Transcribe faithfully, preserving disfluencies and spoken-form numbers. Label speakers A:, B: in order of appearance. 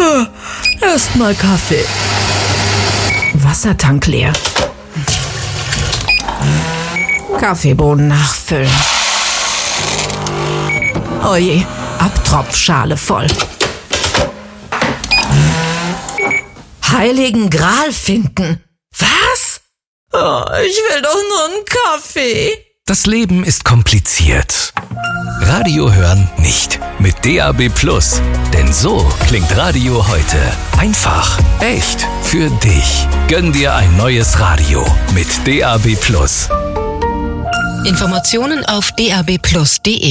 A: Erstmal Kaffee. Wassertank leer. Kaffeebohnen nachfüllen. Oje, Abtropfschale voll. Heiligen Gral finden. Was? Oh, ich will doch nur einen Kaffee.
B: Das Leben ist kompliziert. Radio hören nicht. Mit D A B Plus. Denn so klingt Radio heute. Einfach, echt, für dich. Gönn dir ein neues Radio mit D A B Plus.
C: Informationen auf d a b plus punkt d e